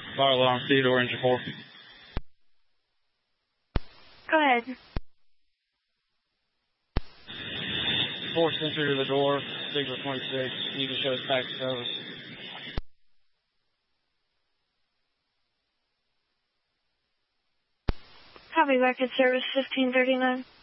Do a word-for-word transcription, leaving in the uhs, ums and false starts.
Fire alarm, Theodore, engine four. Go ahead. Force entry to the door, Sigma twenty-six. You can show us back to service. Copy, back at service fifteen thirty-nine.